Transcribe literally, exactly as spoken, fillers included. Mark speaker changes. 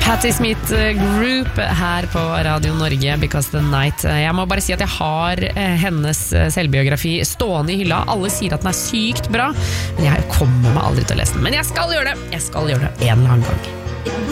Speaker 1: Patti Smith Group her på Radio Norge, Because the Night. Jeg må bare si at jeg har hennes selvbiografi stående i hylla. Alle sier at den er sykt bra, men jeg kommer meg aldri til å lese den. Men jeg skal gjøre det, jeg skal gjøre det en eller annen gang.